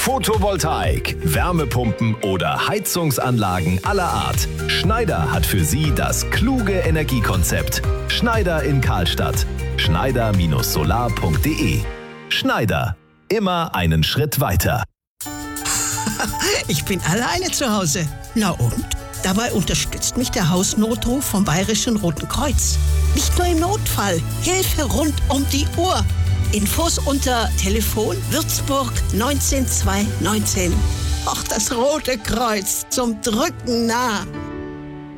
Photovoltaik, Wärmepumpen oder Heizungsanlagen aller Art. Schneider hat für Sie das kluge Energiekonzept. Schneider in Karlstadt. Schneider-solar.de. Schneider. Immer einen Schritt weiter. Ich bin alleine zu Hause. Na und? Dabei unterstützt mich der Hausnotruf vom Bayerischen Roten Kreuz. Nicht nur im Notfall, Hilfe rund um die Uhr. Infos unter Telefon Würzburg 19219. Ach, das Rote Kreuz, zum Drücken nah.